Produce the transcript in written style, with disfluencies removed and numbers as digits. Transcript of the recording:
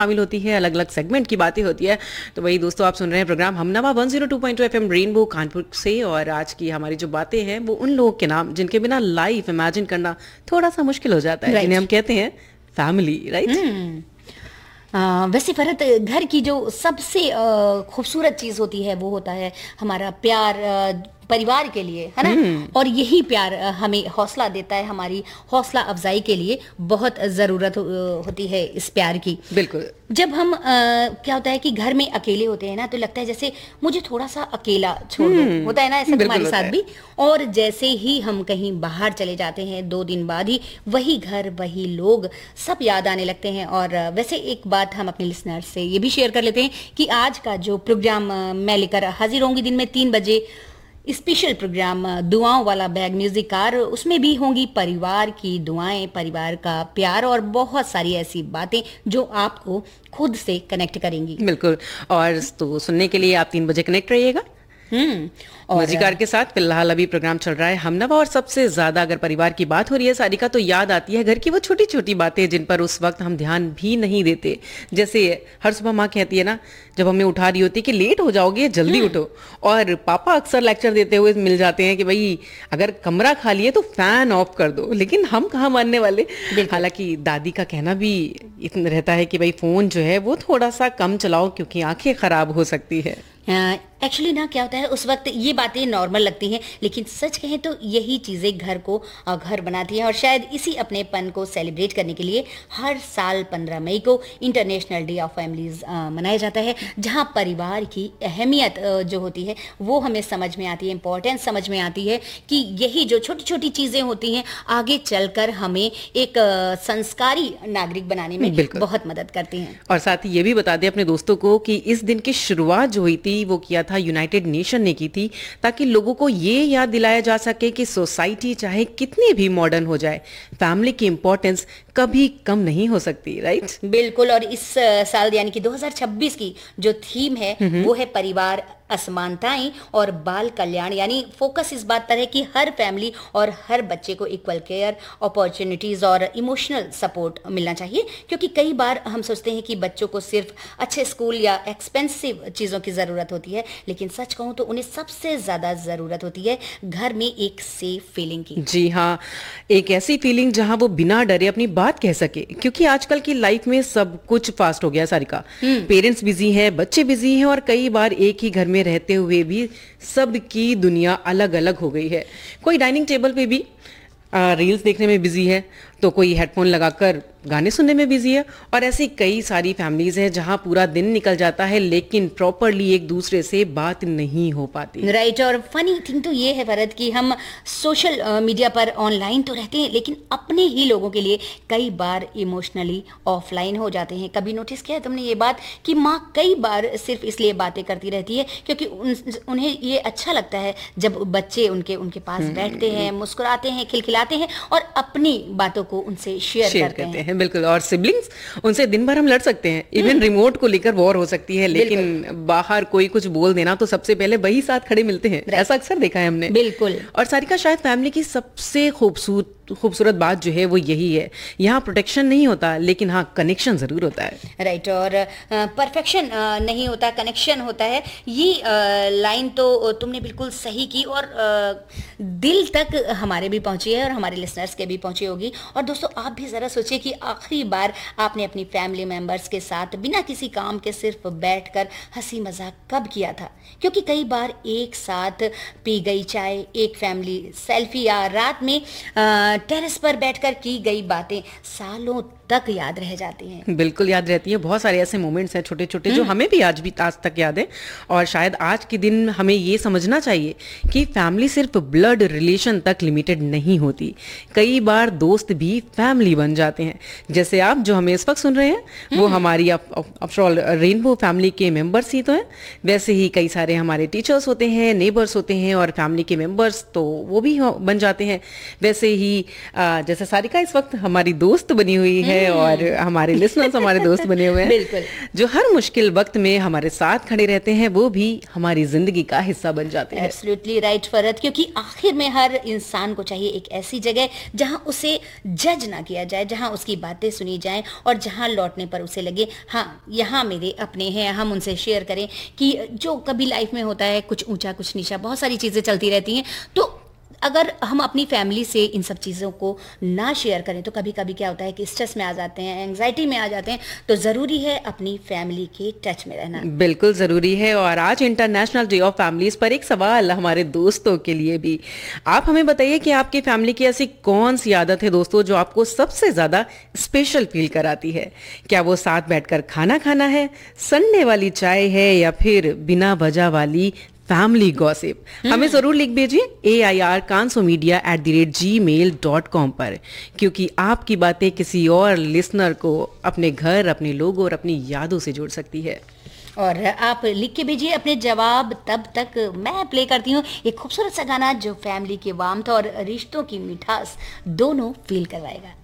शामिल होती है, अलग अलग सेगमेंट की बातें होती है। तो वही दोस्तों, आप सुन रहे हैं प्रोग्राम हमनवा 102.2 एफएम रेनबो कानपुर से। और आज की हमारी जो बातें हैं वो उन लोगों के नाम जिनके बिना लाइफ इमेजिन करना थोड़ा सा मुश्किल हो जाता है, जिन्हें हम कहते हैं फैमिली, राइट? वैसे फरहत, घर की जो सबसे खूबसूरत चीज होती है वो होता है हमारा प्यार परिवार के लिए, है ना। और यही प्यार हमें हौसला देता है, हमारी हौसला अफजाई के लिए बहुत जरूरत होती है इस प्यार की। बिल्कुल। जब हम क्या होता है कि घर में अकेले होते हैं ना, तो लगता है जैसे मुझे थोड़ा सा अकेला छोड़ दो, होता है ना ऐसा हमारे साथ भी। और जैसे ही हम कहीं बाहर चले जाते हैं, 2 दिन बाद ही वही घर, वही लोग, सब याद आने लगते हैं। और वैसे एक बात हम अपने लिसनर्स से ये भी शेयर कर लेते हैं कि आज का जो प्रोग्राम मैं लेकर हाजिर होंगी दिन में 3 बजे, स्पेशल प्रोग्राम दुआओं वाला बैग म्यूजिक कार, उसमें भी होंगी परिवार की दुआएं, परिवार का प्यार और बहुत सारी ऐसी बातें जो आपको खुद से कनेक्ट करेंगी। बिल्कुल। और तो सुनने के लिए आप 3 बजे कनेक्ट रहिएगा म्यूजिकार के साथ। फिलहाल अभी प्रोग्राम चल रहा है हमनवा, और सबसे ज्यादा अगर परिवार की बात हो रही है सारिका, तो याद आती है घर की वो छोटी छोटी बातें जिन पर उस वक्त हम ध्यान भी नहीं देते। जैसे हर सुबह माँ कहती है ना, जब हमें उठा रही होती है कि लेट हो जाओगे, जल्दी उठो। और पापा अक्सर लेक्चर देते हुए मिल जाते हैं कि भाई अगर कमरा खाली है तो फैन ऑफ कर दो, लेकिन हम कहाँ मानने वाले। हालांकि दादी का कहना भी इतना रहता है कि भाई फोन जो है वो थोड़ा सा कम चलाओ क्योंकि आंखें खराब हो सकती है। एक्चुअली ना क्या होता है, उस वक्त ये बातें नॉर्मल लगती हैं, लेकिन सच कहें तो यही चीज़ें घर को घर बनाती हैं। और शायद इसी अपनेपन को सेलिब्रेट करने के लिए हर साल 15 मई को इंटरनेशनल डे ऑफ फैमिलीज मनाया जाता है, जहां परिवार की अहमियत जो होती है वो हमें समझ में आती है, इंपॉर्टेंस समझ में आती है कि यही जो छोटी छोटी चीज़ें होती हैं आगे चलकर हमें एक संस्कारी नागरिक बनाने में बहुत मदद करती हैं। और साथ ही ये भी बता दें अपने दोस्तों को कि इस दिन की शुरुआत जो हुई थी वो किया था यूनाइटेड नेशन ने की थी, ताकि लोगों को ये याद दिलाया जा सके कि सोसाइटी चाहे कितनी भी मॉडर्न हो जाए, फैमिली की इंपॉर्टेंस कभी कम नहीं हो सकती, राइट? बिल्कुल। और इस साल यानी कि 2026 की जो थीम है वो है परिवार, असमानताएं और बाल कल्याण। यानी फोकस इस बात पर है कि हर फैमिली और हर बच्चे को इक्वल केयर, अपॉर्चुनिटीज और इमोशनल सपोर्ट मिलना चाहिए। क्योंकि कई बार हम सोचते हैं कि बच्चों को सिर्फ अच्छे स्कूल या एक्सपेंसिव चीज़ों की ज़रूरत होती है, लेकिन सच कहूँ तो उन्हें सबसे ज़्यादा ज़रूरत होती है घर में एक सेफ फीलिंग की। जी हाँ, एक ऐसी फीलिंग जहाँ वो बिना डरे अपनी बात कह सके। क्योंकि आजकल की लाइफ में सब कुछ फास्ट हो गया सारिका। पेरेंट्स बिजी हैं, बच्चे बिजी हैं, और कई बार एक ही घर में रहते हुए भी सबकी दुनिया अलग अलग हो गई है। कोई डाइनिंग टेबल पे भी रील्स देखने में बिजी है, तो कोई हेडफोन लगाकर गाने सुनने में बिजी है। और ऐसी कई सारी फैमिलीज हैं जहां पूरा दिन निकल जाता है लेकिन प्रॉपरली एक दूसरे से बात नहीं हो पाती, राइट। और फनी थिंग तो ये है भरत कि हम सोशल मीडिया पर ऑनलाइन तो रहते हैं, लेकिन अपने ही लोगों के लिए कई बार इमोशनली ऑफलाइन हो जाते हैं। कभी नोटिस किया है तुमने ये बात कि माँ कई बार सिर्फ इसलिए बातें करती रहती है क्योंकि उन्हें ये अच्छा लगता है जब बच्चे उनके पास बैठते हैं, मुस्कुराते हैं, खिलखिलाते हैं और अपनी बातों को उनसे शेयर करते हैं। बिल्कुल। और सिबलिंग्स, उनसे दिन भर हम लड़ सकते हैं, इवन रिमोट को लेकर वॉर हो सकती है, लेकिन बाहर कोई कुछ बोल देना तो सबसे पहले वही साथ खड़े मिलते हैं। ऐसा अक्सर देखा है हमने। बिल्कुल। और सारिका, शायद फैमिली की सबसे खूबसूरत बात जो है वो यही है, यहाँ प्रोटेक्शन नहीं होता लेकिन हाँ कनेक्शन जरूर होता है, राइट। और परफेक्शन नहीं होता, कनेक्शन होता है। ये लाइन तो तुमने बिल्कुल सही की और दिल तक हमारे भी पहुंची है और हमारे लिसनर्स के भी पहुंची होगी। और दोस्तों, आप भी जरा सोचिए कि आखिरी बार आपने अपनी फैमिली मेंबर्स के साथ बिना किसी काम के सिर्फ बैठकर हंसी मजाक कब किया था। क्योंकि कई बार एक साथ पी गई चाय, एक फैमिली सेल्फी या रात में टेरेस पर बैठकर की गई बातें सालों तक याद रह जाती हैं। बिल्कुल याद रहती है। बहुत सारे ऐसे मोमेंट्स हैं छोटे छोटे जो हमें भी आज तक याद है। और शायद आज के दिन हमें ये समझना चाहिए कि फैमिली सिर्फ ब्लड रिलेशन तक लिमिटेड नहीं होती, कई बार दोस्त भी फैमिली बन जाते हैं। जैसे आप जो हमें इस वक्त सुन रहे हैं वो हमारी आफ्टरऑल रेनबो फैमिली के मेंबर्स ही तो हैं। वैसे ही कई सारे हमारे टीचर्स होते हैं, नेबर्स होते हैं और फैमिली के मेंबर्स तो वो भी बन जाते हैं। वैसे ही जैसे सारिका इस वक्त हमारी दोस्त बनी हुई है, है और हमारे लिसनर्स हमारे दोस्त बने हुए हैं। बिल्कुल। जो हर मुश्किल वक्त में हमारे साथ खड़े रहते हैं, वो भी हमारी जिंदगी का हिस्सा बन जाते हैं। एब्सोल्युटली राइट फरहत, क्योंकि आखिर में हर इंसान को चाहिए एक ऐसी जगह जहां उसे जज ना किया जाए, जहां उसकी बातें सुनी जाएं और जहां लौटने पर उसे लगे हाँ यहाँ मेरे अपने हैं, हम उनसे शेयर करें। कि जो कभी लाइफ में होता है कुछ ऊंचा कुछ नीचा, बहुत सारी चीजें चलती रहती हैं, तो अगर हम अपनी फैमिली से इन सब चीज़ों को ना शेयर करें तो कभी कभी क्या होता है कि स्ट्रेस में आ जाते हैं, एंग्जाइटी में आ जाते हैं। तो ज़रूरी है अपनी फैमिली के टच में रहना। बिल्कुल ज़रूरी है। और आज इंटरनेशनल डे ऑफ फैमिलीज पर एक सवाल हमारे दोस्तों के लिए भी। आप हमें बताइए कि आपकी फैमिली की ऐसी कौन सी आदत है दोस्तों जो आपको सबसे ज़्यादा स्पेशल फील कराती है? क्या वो साथ बैठकर खाना खाना है, संडे वाली चाय है, या फिर बिना वजह वाली फैमिली गॉसिप? हमें जरूर लिख भेजिए AIR-Kansomedia@gmail.com पर, क्योंकि आपकी बातें किसी और लिसनर को अपने घर, अपने लोगों और अपनी यादों से जोड़ सकती है। और आप लिख के भेजिए अपने जवाब। तब तक मैं प्ले करती हूँ एक खूबसूरत सा गाना जो फैमिली की वार्मथ और रिश्तों की मिठास दोनों फील करवाएगा।